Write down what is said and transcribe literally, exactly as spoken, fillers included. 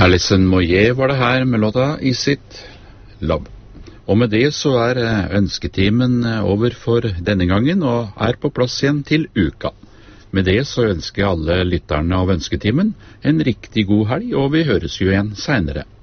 Alison Moyet var det her med låta Is It Love. Og med det så er ønsketimen over for denne gangen, og er på plass igjen til uka. Med det så ønsker jeg alle lytterne av ønsketimen en riktig god helg, og vi høres jo igjen senere.